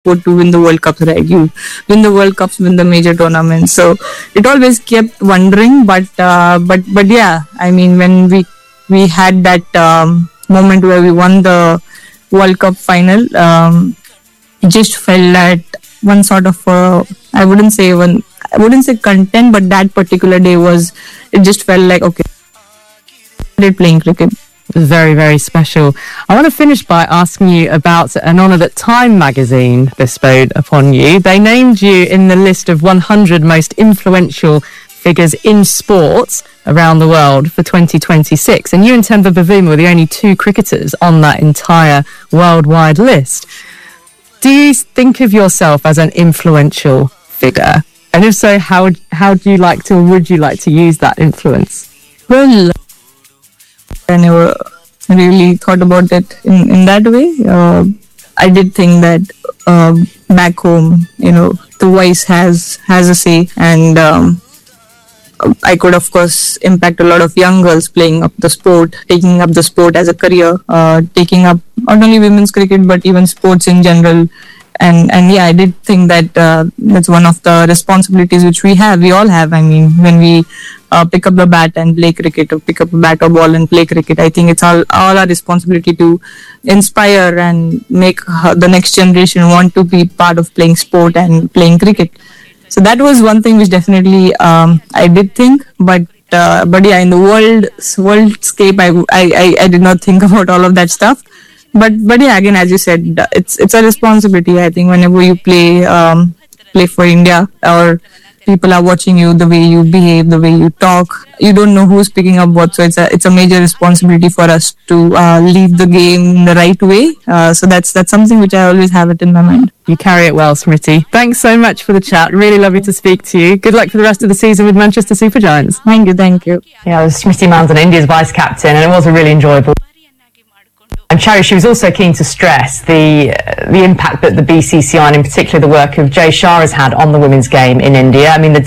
sport to win the World Cups, right? You win the World Cups, win the major tournaments. So it always kept wondering, but yeah, I mean, when we had that moment where we won the World Cup final, it just felt that one sort of I wouldn't say content, but that particular day it just felt like, okay, I started playing cricket. Very, very special. I want to finish by asking you about an honour that Time magazine bestowed upon you. They named you in the list of 100 most influential figures in sports around the world for 2026. And you and Temba Bavuma were the only two cricketers on that entire worldwide list. Do you think of yourself as an influential figure? And if so, how do you like to, or would you like to use that influence? Well, I never really thought about it in that way. I did think that back home, the voice has a say, and I could, of course, impact a lot of young girls playing up the sport, taking up the sport as a career, taking up not only women's cricket but even sports in general. And yeah, I did think that that's one of the responsibilities which we all have. I mean, when we pick up the bat and play cricket, or pick up a bat or ball and play cricket, I think it's all our responsibility to inspire and make the next generation want to be part of playing sport and playing cricket. So that was one thing which definitely I did think, but yeah, in the worldscape, I did not think about all of that stuff. But yeah, again, as you said, it's a responsibility. I think whenever you play for India, or people are watching you, the way you behave, the way you talk, you don't know who's picking up what. So it's a major responsibility for us to lead the game in the right way. So that's something which I always have it in my mind. You carry it well, Smriti. Thanks so much for the chat. Really lovely to speak to you. Good luck for the rest of the season with Manchester Super Giants. Thank you. Yeah, it was Smriti Mandhana, India's vice captain, and it was a really enjoyable. And Cherry, she was also keen to stress the impact that the BCCI, and in particular the work of Jay Shah, has had on the women's game in India. I mean, the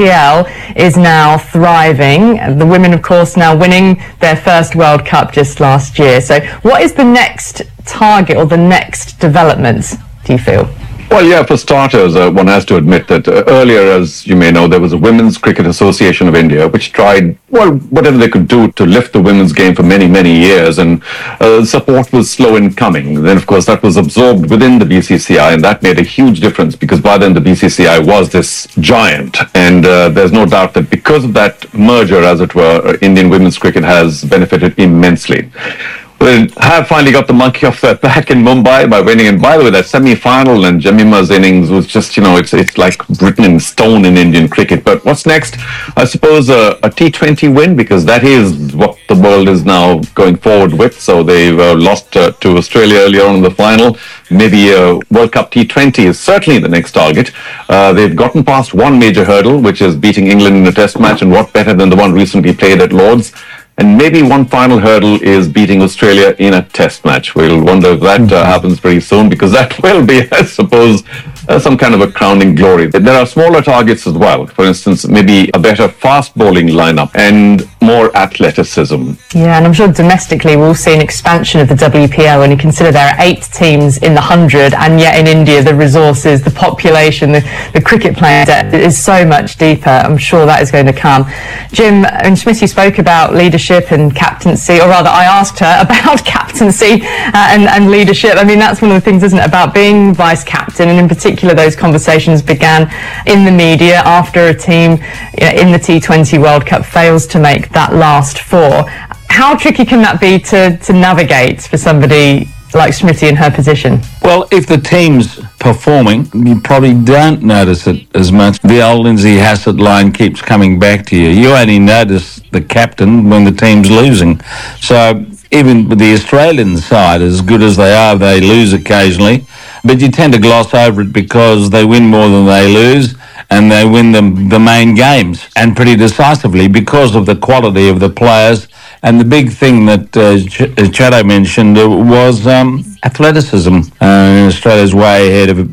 WPL is now thriving. The women, of course, now winning their first World Cup just last year. So what is the next target or the next development, do you feel? Well, yeah, for starters, one has to admit that earlier, as you may know, there was a Women's Cricket Association of India, which tried, well, whatever they could do to lift the women's game for many, many years, and support was slow in coming. Then, of course, that was absorbed within the BCCI, and that made a huge difference, because by then the BCCI was this giant, and there's no doubt that because of that merger, as it were, Indian women's cricket has benefited immensely. They have finally got the monkey off their back in Mumbai by winning. And by the way, that semi-final and Jemima's innings was just, it's like written in stone in Indian cricket. But what's next? I suppose a T20 win, because that is what the world is now going forward with. So they've lost to Australia earlier on in the final. Maybe a World Cup T20 is certainly the next target. They've gotten past one major hurdle, which is beating England in a test match. And what better than the one recently played at Lord's? And maybe one final hurdle is beating Australia in a test match. We'll wonder if that happens very soon, because that will be, I suppose, some kind of a crowning glory. There are smaller targets as well. For instance, maybe a better fast bowling lineup and more athleticism. Yeah, and I'm sure domestically we'll see an expansion of the WPL when you consider there are 8 teams in the 100, and yet in India the resources, the population, the cricket player depth is so much deeper. I'm sure that is going to come. Jim and Smriti spoke about leadership and captaincy, or rather I asked her about captaincy and leadership. I mean, that's one of the things, isn't it, about being vice captain, and in particular those conversations began in the media after a team in the T20 World Cup fails to make that last 4. How tricky can that be to navigate for somebody like Smriti in her position? Well, if the team's performing, you probably don't notice it as much. The old Lindsay Hassett line keeps coming back to you. You only notice the captain when the team's losing. So even with the Australian side, as good as they are, they lose occasionally. But you tend to gloss over it because they win more than they lose, and they win the main games, and pretty decisively, because of the quality of the players. And the big thing that Chado mentioned was athleticism. Australia's way ahead of,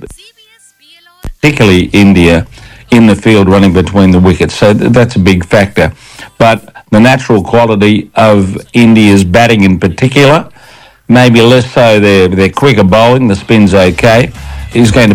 particularly India, in the field running between the wickets. So that's a big factor. But the natural quality of India's batting in particular, maybe less so their quicker bowling, the spin's okay, he's going to